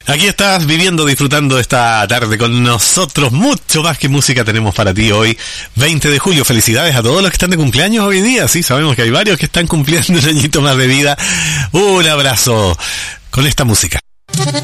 Aquí estás viviendo, disfrutando esta tarde con nosotros. Mucho más que música tenemos para ti hoy, 20 de julio. Felicidades a todos los que están de cumpleaños hoy día. Sí, sabemos que hay varios que están cumpliendo un añito más de vida. Un abrazo con esta música.